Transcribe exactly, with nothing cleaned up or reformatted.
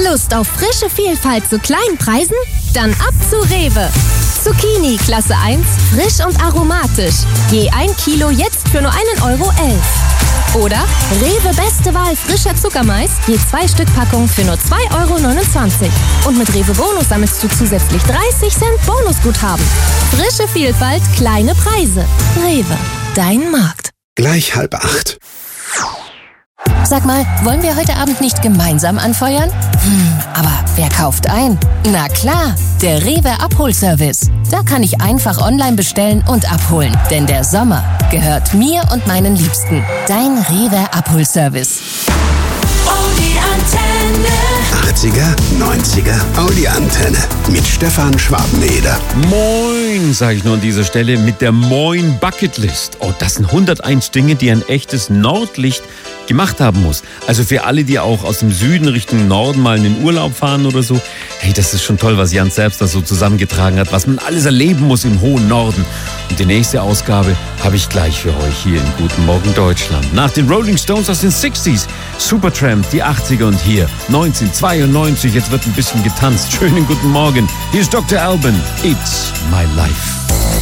Lust auf frische Vielfalt zu kleinen Preisen? Dann ab zu Rewe. Zucchini Klasse eins, frisch und aromatisch. Je ein Kilo jetzt für nur einen Euro elf. Oder Rewe Beste Wahl frischer Zuckermais, je zwei Stück Packung für nur zwei Euro neunundzwanzig. Und mit Rewe Bonus sammelst du zusätzlich dreißig Cent Bonusguthaben. Frische Vielfalt, kleine Preise. Rewe, dein Markt. Gleich halb acht. Sag mal, wollen wir heute Abend nicht gemeinsam anfeuern? Hm, aber wer kauft ein? Na klar, der Rewe Abholservice. Da kann ich einfach online bestellen und abholen. Denn der Sommer gehört mir und meinen Liebsten. Dein Rewe Abholservice. Oh, die Antenne. achtziger, neunziger, Audi Antenne. Mit Stefan Schwabeneder. Moin, sage ich nur an dieser Stelle, mit der Moin Bucketlist. Oh, das sind hunderteins Dinge, die ein echtes Nordlicht gemacht haben muss. Also für alle, die auch aus dem Süden Richtung Norden mal in den Urlaub fahren oder so. Hey, das ist schon toll, was Jan selbst da so zusammengetragen hat, was man alles erleben muss im hohen Norden. Und die nächste Ausgabe habe ich gleich für euch hier in Guten Morgen Deutschland. Nach den Rolling Stones aus den sechziger, Supertramp, die achtziger und hier neunzehnhundertzweiundneunzig. Jetzt wird ein bisschen getanzt. Schönen guten Morgen. Hier ist Doktor Alban. It's my life.